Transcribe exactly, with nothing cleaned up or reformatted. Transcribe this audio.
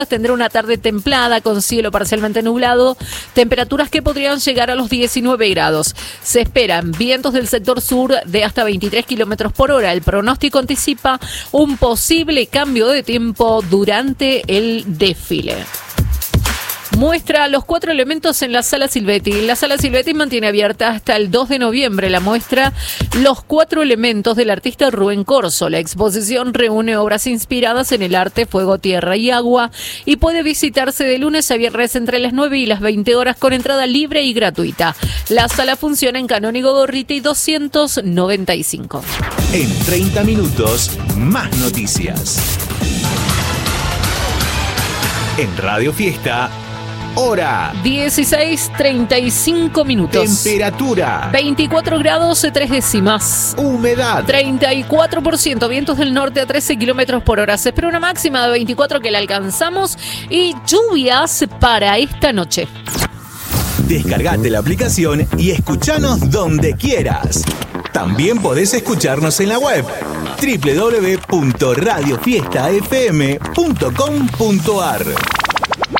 Tendrá una tarde templada con cielo parcialmente nublado, temperaturas que podrían llegar a los diecinueve grados. Se esperan vientos del sector sur de hasta veintitrés kilómetros por hora. El pronóstico anticipa un posible cambio de tiempo durante el desfile. Muestra los cuatro elementos en la Sala Silvetti. La Sala Silvetti mantiene abierta hasta el dos de noviembre la muestra Los cuatro elementos del artista Rubén Corso. La exposición reúne obras inspiradas en el arte, fuego, tierra y agua y puede visitarse de lunes a viernes entre las nueve y las veinte horas con entrada libre y gratuita. La sala funciona en Canónigo Gorriti doscientos noventa y cinco. En treinta minutos, más noticias. En Radio Fiesta, hora dieciséis treinta y cinco minutos. Temperatura veinticuatro grados tres décimas. Humedad treinta y cuatro por ciento. Vientos del norte a trece kilómetros por hora. Se espera una máxima de veinticuatro que la alcanzamos. Y lluvias para esta noche. Descargate la aplicación y escuchanos donde quieras. También podés escucharnos en la web doble u doble u doble u punto radio fiesta f m punto com punto a r.